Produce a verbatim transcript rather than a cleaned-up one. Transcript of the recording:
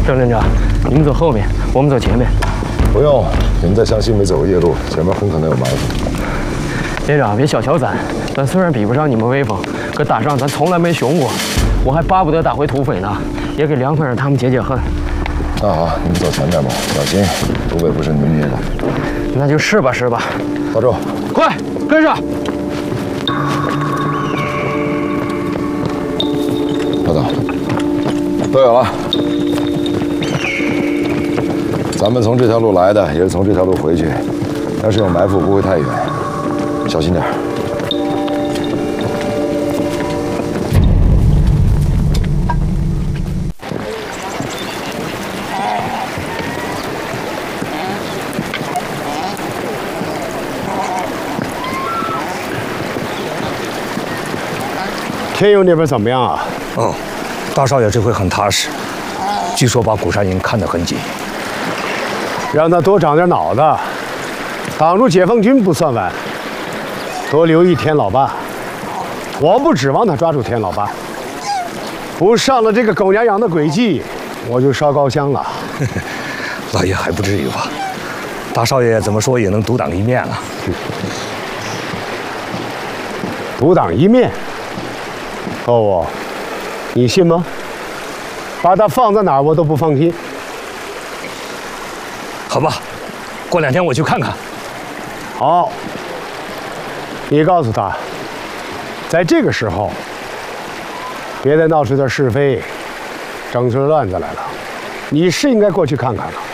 郑连长，你们走后面，我们走前面。 不用，你们在湘西没走过夜路，前面很可能有埋伏。 连长，别小瞧咱，咱虽然比不上你们威风，可打仗咱从来没熊过。我还巴不得打回土匪呢，也给梁团长他们解解恨。 那好，你们走前面吧，小心，土匪不是你们捏的。 那就是吧，是吧？ 打住！ 快跟上！ 老总，都有了。咱们从这条路来的，也是从这条路回去。要是有埋伏，不会太远，小心点。 天佑那边怎么样啊？ 哦，大少爷这回很踏实，据说把鼓山营看得很紧。 让他多长点脑子，挡住解放军不算完，多留意天老八。我不指望他抓住天老八，不上了这个狗娘养的诡计，我就烧高香了。 老爷还不至于吧？大少爷怎么说也能独当一面了。 独当一面？哦，你信吗？把他放在哪儿我都不放心。 好吧，过两天我去看看。 好，你告诉他，在这个时候，别再闹出点是非，整出乱子来了。你是应该过去看看了。